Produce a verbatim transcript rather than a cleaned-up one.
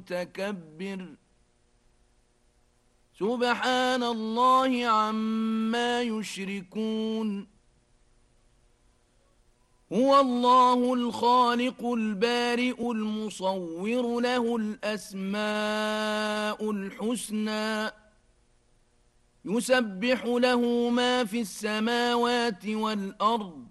متكبر سبحان الله عما يشركون هو الله الخالق البارئ المصور له الأسماء الحسنى يسبح له ما في السماوات والأرض